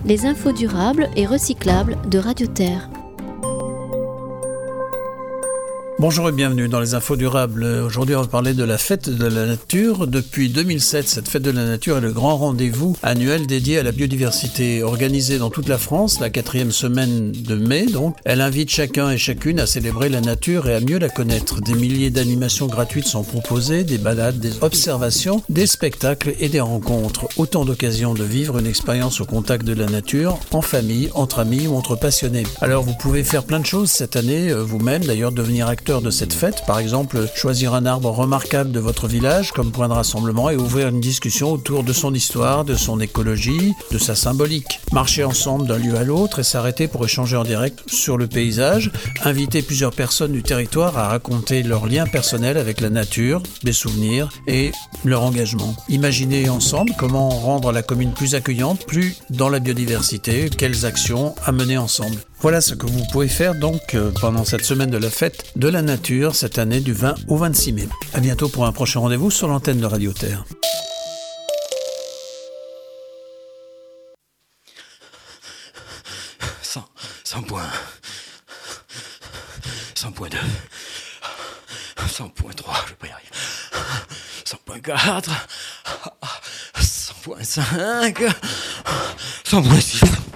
les infos durables et recyclables de Radio Terre. Bonjour et bienvenue dans les infos durables. Aujourd'hui, on va parler de la fête de la nature. Depuis 2007, cette fête de la nature est le grand rendez-vous annuel dédié à la biodiversité. Organisée dans toute la France, la 4e semaine de mai, donc, elle invite chacun et chacune à célébrer la nature et à mieux la connaître. Des milliers d'animations gratuites sont proposées, des balades, des observations, des spectacles et des rencontres. Autant d'occasions de vivre une expérience au contact de la nature, en famille, entre amis ou entre passionnés. Alors, vous pouvez faire plein de choses cette année, vous-même, d'ailleurs, devenir acteur de cette fête, par exemple choisir un arbre remarquable de votre village comme point de rassemblement et ouvrir une discussion autour de son histoire, de son écologie, de sa symbolique. Marcher ensemble d'un lieu à l'autre et s'arrêter pour échanger en direct sur le paysage, inviter plusieurs personnes du territoire à raconter leurs liens personnels avec la nature, des souvenirs et leur engagement. Imaginez ensemble comment rendre la commune plus accueillante, plus dans la biodiversité, quelles actions à mener ensemble. Voilà ce que vous pouvez faire donc pendant cette semaine de la fête de la nature cette année du 20 au 26 mai. À bientôt pour un prochain rendez-vous sur l'antenne de Radio Terre. Cent points. 100.2. 100.3, je vais pas y arriver. 100.4. 100.5. 100.6.